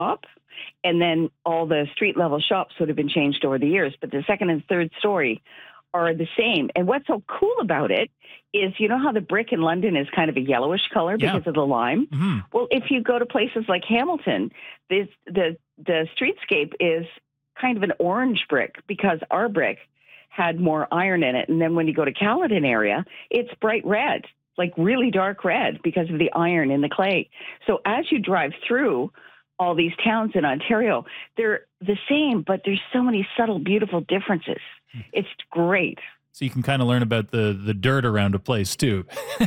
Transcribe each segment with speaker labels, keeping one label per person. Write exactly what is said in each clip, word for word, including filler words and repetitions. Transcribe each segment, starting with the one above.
Speaker 1: top, and then all the street level shops would have been changed over the years, but the second and third story are the same. And what's so cool about it is, you know how the brick in London is kind of a yellowish color
Speaker 2: Yeah.
Speaker 1: because of the lime?
Speaker 2: hmm
Speaker 1: Well, if you go to places like Hamilton, this, the the streetscape is kind of an orange brick because our brick had more iron in it. And then when you go to Caledon area, it's bright red, like really dark red because of the iron in the clay. So as you drive through all these towns in Ontario, they're the same, but there's so many subtle, beautiful differences. It's great.
Speaker 2: So you can kind of learn about the the dirt around a place too.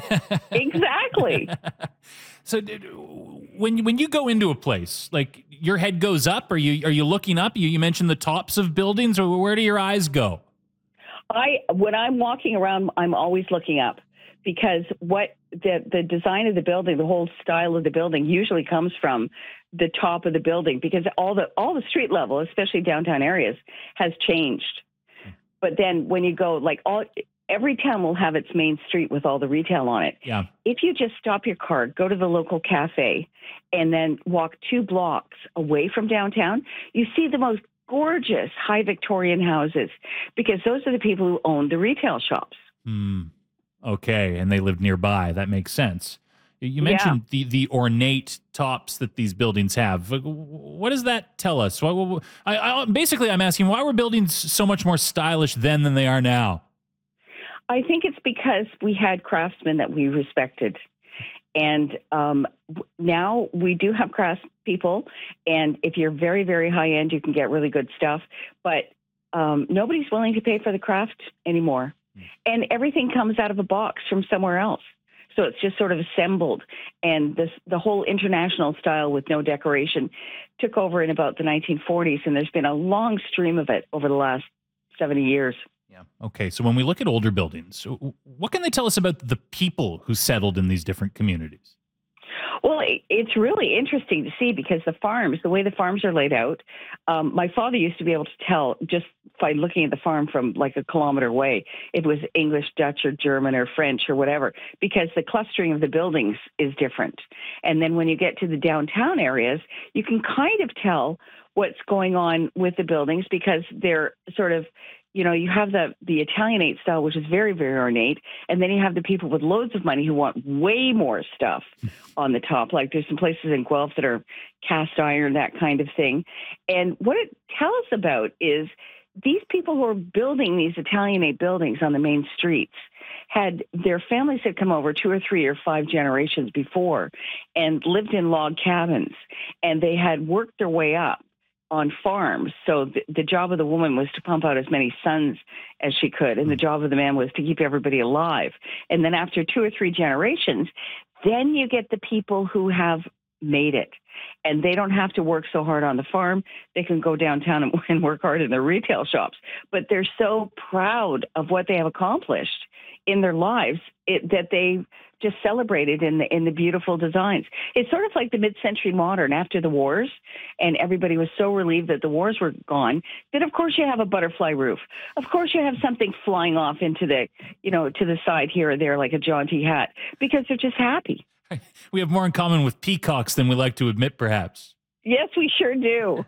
Speaker 1: Exactly.
Speaker 2: So did- when when you go into a place, like your head goes up, are you are you looking up? You you mentioned the tops of buildings, or where do your eyes go?
Speaker 1: I when I'm walking around, I'm always looking up because what the the design of the building, the whole style of the building, usually comes from the top of the building because all the all the street level, especially downtown areas, has changed. But then when you go, like all every town will have its main street with all the retail on it.
Speaker 2: Yeah.
Speaker 1: If you just stop your car, go to the local cafe, and then walk two blocks away from downtown, you see the most gorgeous high Victorian houses because those are the people who own the retail shops.
Speaker 2: Hmm. Okay, and they live nearby. That makes sense. You you mentioned the the ornate tops that these buildings have. Like, what does that tell us? What, what, I, I, basically, I'm asking why were buildings so much more stylish then than they are now?
Speaker 1: I think it's because we had craftsmen that we respected. And um, w- now we do have craftspeople. And if you're very, very high end, you can get really good stuff. But um, nobody's willing to pay for the craft anymore. And everything comes out of a box from somewhere else. So it's just sort of assembled. And this, the whole international style with no decoration took over in about the nineteen forties. And there's been a long stream of it over the last seventy years.
Speaker 2: Yeah. Okay. So when we look at older buildings, w- what can they tell us about the people who settled in these different communities?
Speaker 1: Well, it- it's really interesting to see because the farms, the way the farms are laid out, um, my father used to be able to tell just by looking at the farm from like a kilometer away, it was English, Dutch, or German, or French, or whatever, because the clustering of the buildings is different. And then when you get to the downtown areas, you can kind of tell what's going on with the buildings because they're sort of, you know, you have the the Italianate style, which is very, very ornate, and then you have the people with loads of money who want way more stuff on the top. Like there's some places in Guelph that are cast iron, that kind of thing. And what it tells us about is these people who are building these Italianate buildings on the main streets had their families had come over two or three or five generations before and lived in log cabins, and they had worked their way up on farms. So the, the job of the woman was to pump out as many sons as she could, and the job of the man was to keep everybody alive. And then after two or three generations, then you get the people who have made it. And they don't have to work so hard on the farm. They can go downtown and, and work hard in their retail shops. But they're so proud of what they have accomplished in their lives it, that they just celebrated in the in the beautiful designs. It's sort of like the mid-century modern after the wars, and everybody was so relieved that the wars were gone. Then of course you have a butterfly roof. Of course you have something flying off into the you know to the side here or there like a jaunty hat because they're just happy.
Speaker 2: We have more in common with peacocks than we like to admit, perhaps.
Speaker 1: Yes, we sure do.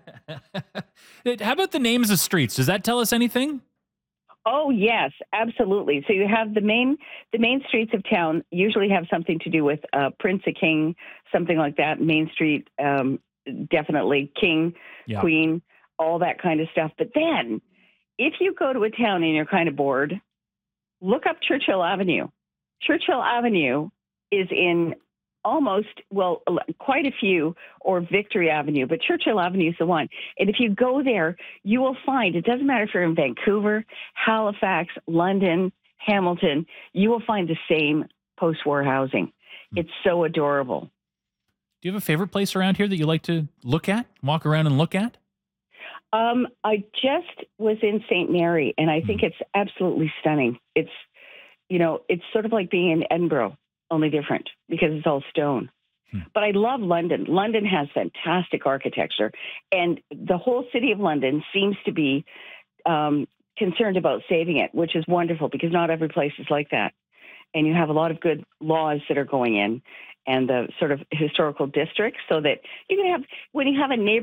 Speaker 2: How about the names of streets? Does that tell us anything?
Speaker 1: Oh yes, absolutely. So you have the main the main streets of town usually have something to do with uh, Prince, a king, something like that. Main Street, um, definitely king,
Speaker 2: Yeah.
Speaker 1: queen, all that kind of stuff. But then, if you go to a town and you're kind of bored, look up Churchill Avenue. Churchill Avenue is in almost, well, quite a few, or Victory Avenue, but Churchill Avenue is the one. And if you go there, you will find, it doesn't matter if you're in Vancouver, Halifax, London, Hamilton, you will find the same post-war housing. It's so adorable.
Speaker 2: Do you have a favorite place around here that you like to look at, walk around and look at?
Speaker 1: Um, I just was in Saint Mary, and I think it's absolutely stunning. It's, you know, it's sort of like being in Edinburgh, only different because it's all stone. Hmm. But I love London. London has fantastic architecture, and the whole city of London seems to be um, concerned about saving it, which is wonderful because not every place is like that. And you have a lot of good laws that are going in and the sort of historical districts so that you can have, when you have a neighbor